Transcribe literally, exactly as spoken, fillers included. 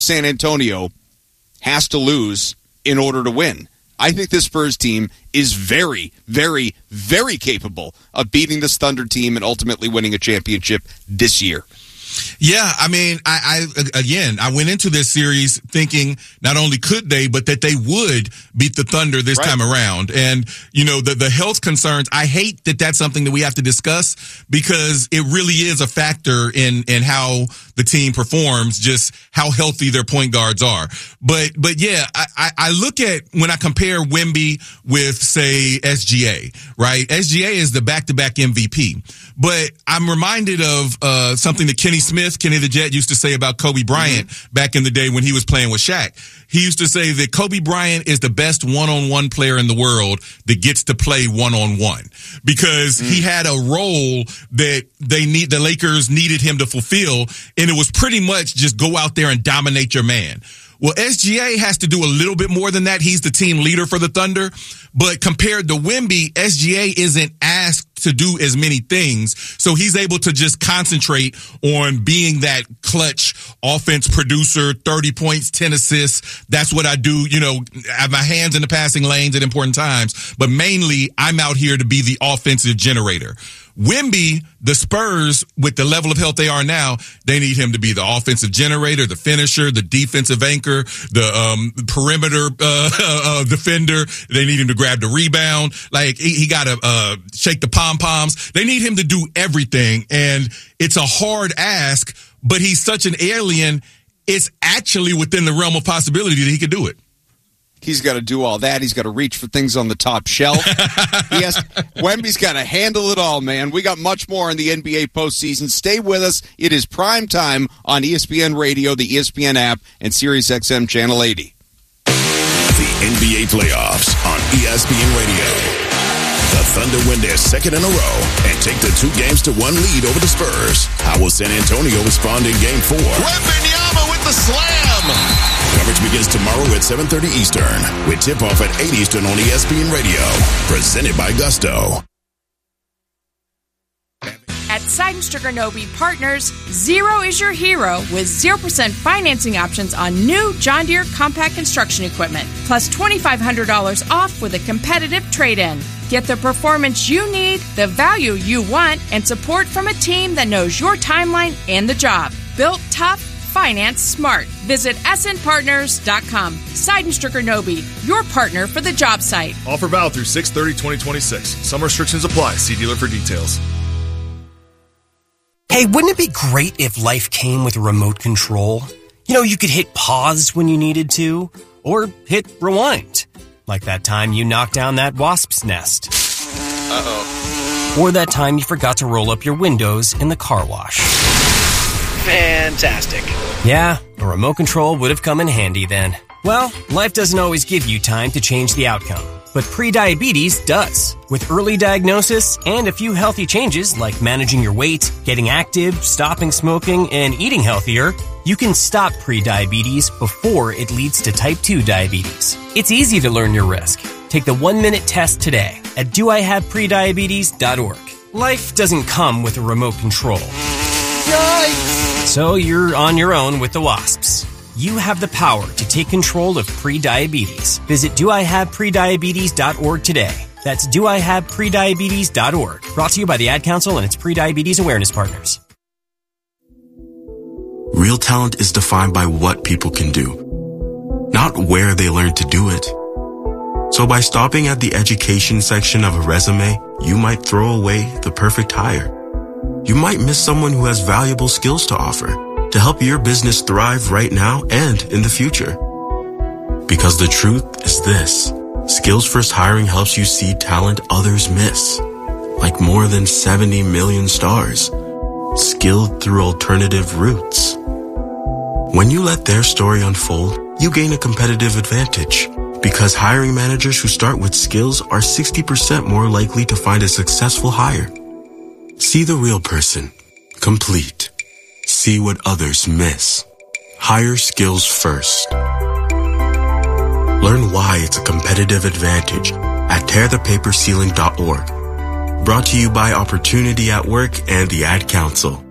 San Antonio has to lose in order to win. I think this Spurs team is very, very, very capable of beating this Thunder team and ultimately winning a championship this year. Yeah, I mean, I, I again, I went into this series thinking not only could they, but that they would beat the Thunder this right. time around. And, you know, the, the health concerns, I hate that that's something that we have to discuss because it really is a factor in, in how the team performs, just how healthy their point guards are. But, but yeah, I, I, I look at when I compare Wemby with, say, S G A, right? S G A is the back-to-back M V P. But I'm reminded of uh something that Kenny Smith, Kenny the Jet, used to say about Kobe Bryant mm-hmm. back in the day when he was playing with Shaq. He used to say that Kobe Bryant is the best one-on-one player in the world that gets to play one-on-one because mm. he had a role that they need, the Lakers needed him to fulfill, and it was pretty much just go out there and dominate your man. Well, S G A has to do a little bit more than that. He's the team leader for the Thunder. But compared to Wemby, S G A isn't asked to do as many things. So he's able to just concentrate on being that clutch offense producer, thirty points, ten assists. That's what I do. You know, I have my hands in the passing lanes at important times. But mainly, I'm out here to be the offensive generator. Wemby, the Spurs, with the level of health they are now, they need him to be the offensive generator, the finisher, the defensive anchor, the um, perimeter uh, uh, defender. They need him to grab the rebound. Like, he, he got to uh, shake the pom-poms. They need him to do everything, and it's a hard ask, but he's such an alien, it's actually within the realm of possibility that he could do it. He's got to do all that. He's got to reach for things on the top shelf. he has, Wemby's got to handle it all, man. We got much more in the N B A postseason. Stay with us. It is prime time on E S P N Radio, the E S P N app, and Sirius X M Channel eighty. The N B A playoffs on E S P N Radio. The Thunder win their second in a row and take the two games to one lead over the Spurs. How will San Antonio respond in Game four? Wembanyama with the slam! Coverage begins tomorrow at seven thirty Eastern with tip-off at eight Eastern on E S P N Radio. Presented by Gusto. At Seidenstricker Nobe Partners, zero is your hero with zero percent financing options on new John Deere compact construction equipment, plus twenty-five hundred dollars off with a competitive trade-in. Get the performance you need, the value you want, and support from a team that knows your timeline and the job. Built tough, finance smart. Visit S N partners dot com. Seidenstricker Nobe, your partner for the job site. Offer valid through six thirty twenty twenty-six. Some restrictions apply. See dealer for details. Hey, wouldn't it be great if life came with a remote control? You know, you could hit pause when you needed to, or hit rewind. Like that time you knocked down that wasp's nest. Uh-oh. Or that time you forgot to roll up your windows in the car wash. Fantastic. Yeah, a remote control would have come in handy then. Well, life doesn't always give you time to change the outcome, but prediabetes does. With early diagnosis and a few healthy changes like managing your weight, getting active, stopping smoking, and eating healthier, you can stop prediabetes before it leads to type two diabetes. It's easy to learn your risk. Take the one-minute test today at do I have prediabetes dot org. Life doesn't come with a remote control. Yikes! So you're on your own with the wasps. You have the power to take control of prediabetes. Visit do I have prediabetes dot org today. That's do I have prediabetes dot org. Brought to you by the Ad Council and its Prediabetes Awareness Partners. Real talent is defined by what people can do, not where they learn to do it. So by stopping at the education section of a resume, you might throw away the perfect hire. You might miss someone who has valuable skills to offer to help your business thrive right now and in the future. Because the truth is this: Skills First Hiring helps you see talent others miss, like more than seventy million stars, skilled through alternative routes. When you let their story unfold, you gain a competitive advantage, because hiring managers who start with skills are sixty percent more likely to find a successful hire. See the real person, complete. See what others miss. Hire skills first. Learn why it's a competitive advantage at tear the paper ceiling dot org. Brought to you by Opportunity at Work and the Ad Council.